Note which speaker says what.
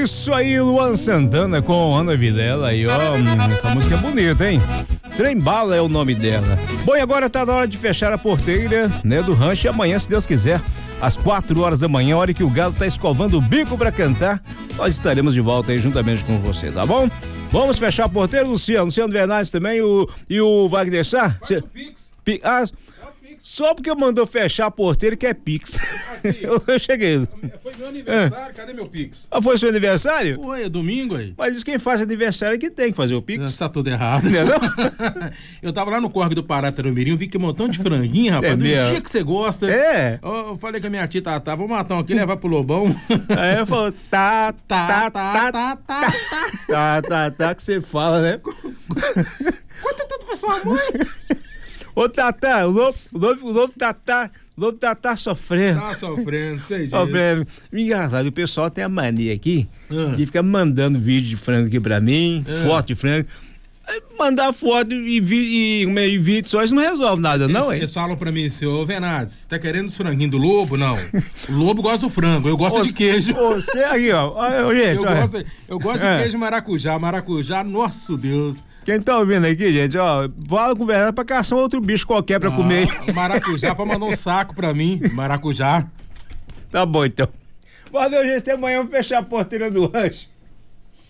Speaker 1: Isso aí, Luan Santana com Ana Vilela aí, ó. Essa música é bonita, hein? Trem Bala é o nome dela. Bom, e agora tá na hora de fechar a porteira, né, do rancho. E amanhã, se Deus quiser, às 4 horas da manhã, hora que o galo tá escovando o bico pra cantar, nós estaremos de volta aí juntamente com você, tá bom? Vamos fechar a porteira, Luciano Bernardes também e o Wagner Sá?
Speaker 2: Faz o Pix.
Speaker 1: Só porque mandou fechar a porteira que é Pix. Eu cheguei.
Speaker 2: Foi meu aniversário, cadê meu Pix?
Speaker 1: Ah, foi seu aniversário?
Speaker 2: Foi, é domingo aí.
Speaker 1: Mas diz quem faz aniversário é que tem que fazer o Pix.
Speaker 2: Tá tudo errado.
Speaker 1: Não é não?
Speaker 2: Eu tava lá no Córrego do Pará, Tarumirim, vi que um montão de franguinho, rapaz, do dia que você gosta.
Speaker 1: É.
Speaker 2: Eu falei com a minha tia, tá, vou matar um aqui e levar pro Lobão.
Speaker 1: Aí ela falou, tá, que você fala, né?
Speaker 2: Conta tudo pra sua mãe.
Speaker 1: Ô, Tatá, o lobo Tatá sofrendo.
Speaker 2: Tá sofrendo, sei disso.
Speaker 1: Sofrendo. Engraçado, o pessoal tem a mania aqui de ficar mandando vídeo de frango aqui pra mim, foto de frango. Mandar foto e vídeo só, isso não resolve nada, não, hein?
Speaker 2: Eles falam pra mim, senhor Venades, você tá querendo os franguinhos do lobo? Não. O lobo gosta do frango, eu gosto de queijo.
Speaker 1: Você aqui, ó. Gente,
Speaker 2: eu gosto de queijo maracujá. Maracujá, nosso Deus.
Speaker 1: Quem tá ouvindo aqui, gente, ó, fala com verdade pra caçar outro bicho qualquer pra comer.
Speaker 2: Maracujá, pra mandar um saco pra mim, maracujá.
Speaker 1: Tá bom, então. Valeu, gente, até amanhã, vamos fechar a porteira do rancho.